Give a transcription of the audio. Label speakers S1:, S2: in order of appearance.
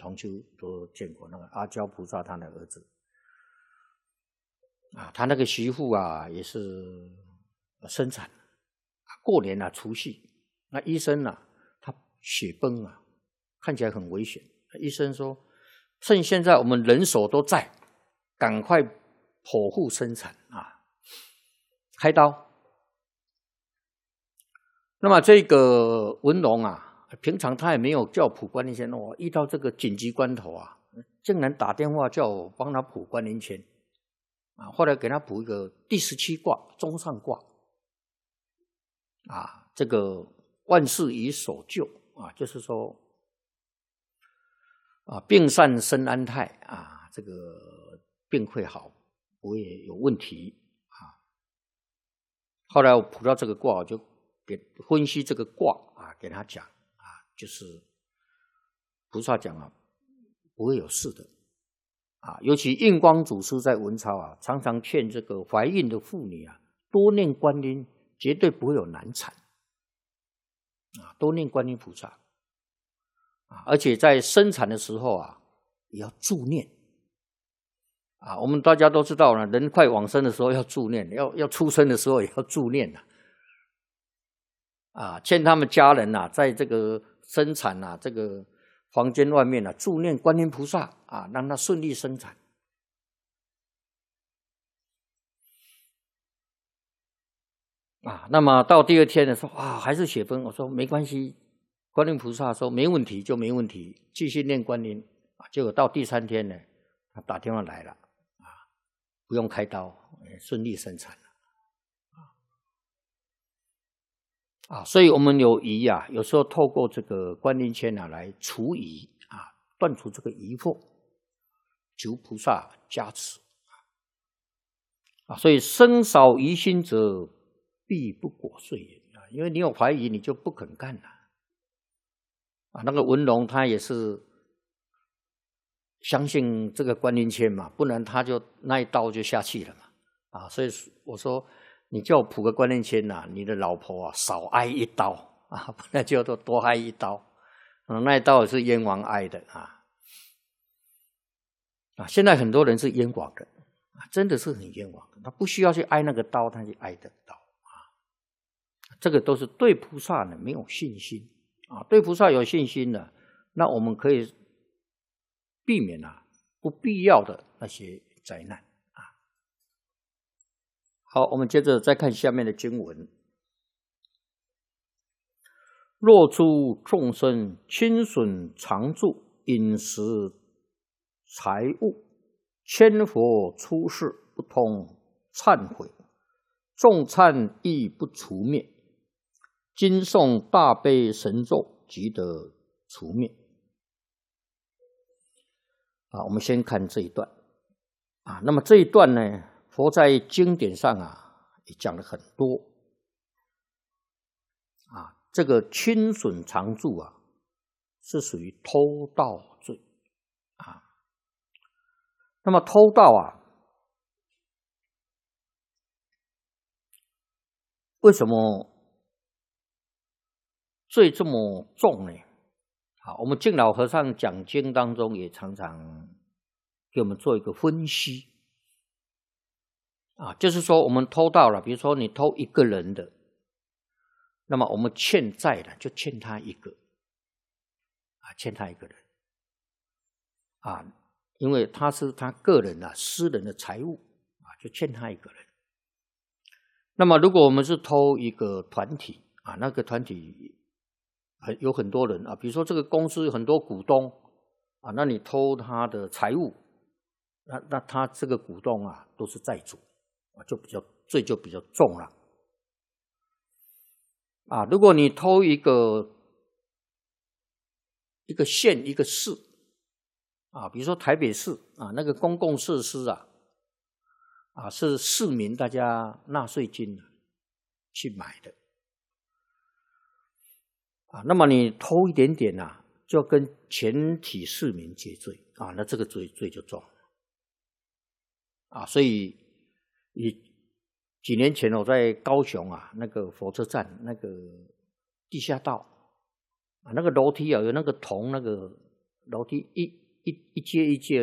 S1: 同修都见过，那个阿胶菩萨他的儿子啊，他那个媳妇啊也是生产，过年啊除夕，那医生啊他血崩啊，看起来很危险。医生说，趁现在我们人手都在，赶快剖腹生产啊，开刀。那么这个文龙啊，平常他也没有叫卜观音签哦，遇到这个紧急关头啊，竟然打电话叫我帮他卜观音签啊，后来给他卜一个第17卦中上卦啊，这个万事以守旧啊，就是说啊，病善身安泰啊，这个病会好，不会有问题啊。后来我卜到这个卦，我就给分析这个卦啊，给他讲啊，就是菩萨讲啊，不会有事的啊。尤其印光祖师在文钞啊，常常劝这个怀孕的妇女啊，多念观音，绝对不会有难产啊，多念观音菩萨。而且在生产的时候啊，也要助念啊。我们大家都知道了，人快往生的时候要助念，要出生的时候也要助念啊。劝他们家人啊，在这个生产啊，这个房间外面啊，助念观音菩萨啊，让他顺利生产啊。那么到第2天的时候啊，还是血崩，我说没关系。观音菩萨说没问题就没问题，继续念观音啊。结果到第3天呢，他打电话来了啊，不用开刀，顺利生产了啊。所以我们有疑啊，有时候透过这个观音签啊来除疑啊，断除这个疑惑，求菩萨加持啊。所以生少疑心者，必不果遂也啊，因为你有怀疑，你就不肯干了。那个文龙他也是相信这个观音签嘛，不然他就那一刀就下去了嘛啊。所以我说你叫我卜个观音签啊，你的老婆啊少挨一刀啊，不然就多挨一刀那一刀也是冤枉挨的啊。现在很多人是冤枉的真的是很冤枉的，他不需要去挨那个刀，他去挨得到啊。这个都是对菩萨呢没有信心啊，对菩萨有信心的，那我们可以避免不必要的那些灾难啊。好，我们接着再看下面的经文：若诸众生亲损常住饮食财物，千佛出世不通忏悔，众忏亦不除灭，今诵大悲神咒，即得除灭。我们先看这一段那么这一段呢，佛在经典上也讲了很多这个亲损常住是属于偷盗罪那么偷盗为什么罪这么重呢？我们净老和尚讲经当中也常常给我们做一个分析就是说我们偷盗了，比如说你偷一个人的，那么我们欠债的就欠他一个欠他一个人因为他是他个人私人的财物就欠他一个人。那么如果我们是偷一个团体那个团体有很多人比如说这个公司有很多股东那你偷他的财物，那他这个股东都是债主罪就比较重了如果你偷一个县一个市比如说台北市那个公共设施是市民大家纳税金去买的那么你偷一点点就跟全体市民结罪那这个罪就重所以几年前我在高雄那个火车站那个地下道那个楼梯有那个铜那个楼梯一阶一阶